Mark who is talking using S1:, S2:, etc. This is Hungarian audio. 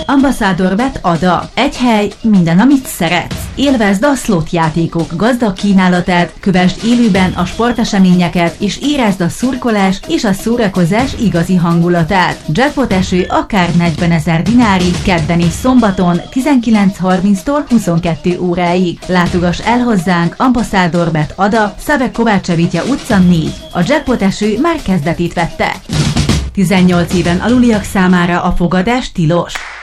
S1: Ambassador Bet Ada. Egy hely, minden, amit szeretsz. Élvezd a slot játékok gazdag kínálatát, kövesd élőben a sporteseményeket, és érezd a szurkolás és a szórakozás igazi hangulatát. Jackpot eső akár 40 000 dinárig, kedden és szombaton 19:30-tól 22 óráig. Látogass el hozzánk, Ambassador Bet Ada, Szavek Kovácsevitja utca 4. A jackpot eső már kezdetét vette. 18 éven aluliak számára a fogadás tilos.